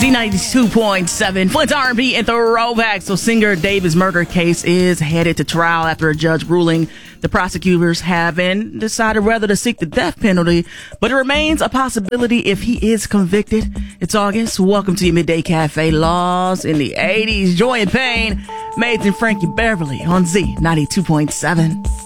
Z92.7, Flint's R&B and Throwback. So singer David's murder case is headed to trial after a judge ruling the prosecutors haven't decided whether to seek the death penalty, but it remains a possibility if he is convicted. It's August. Welcome to your Midday Cafe. Laws in the 80s. Joy and Pain. Made in Frankie Beverly on Z92.7.